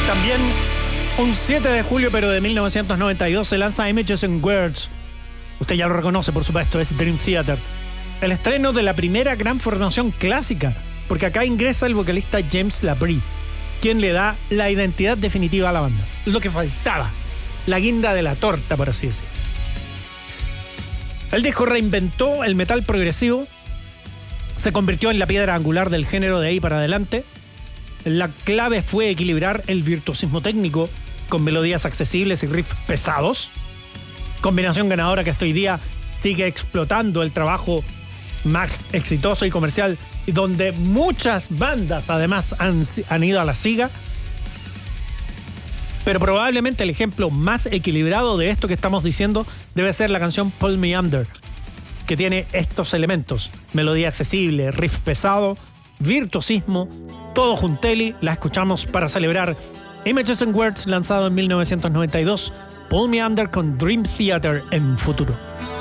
También un 7 de julio, pero de 1992, se lanza Images and Words. Usted ya lo reconoce, por supuesto, es Dream Theater. El estreno de la primera gran formación clásica, porque acá ingresa el vocalista James Labrie, quien le da la identidad definitiva a la banda. Lo que faltaba, la guinda de la torta, por así decirlo. El disco reinventó el metal progresivo, se convirtió en la piedra angular del género de ahí para adelante. La clave fue equilibrar el virtuosismo técnico con melodías accesibles y riffs pesados. Combinación ganadora que hasta hoy día sigue explotando el trabajo más exitoso y comercial, y donde muchas bandas además han ido a la siga. Pero probablemente el ejemplo más equilibrado de esto que estamos diciendo debe ser la canción Pull Me Under, que tiene estos elementos: melodía accesible, riff pesado, virtuosismo, todo junteli. La escuchamos para celebrar Images and Words, lanzado en 1992. Pull Me Under con Dream Theater en Futuro.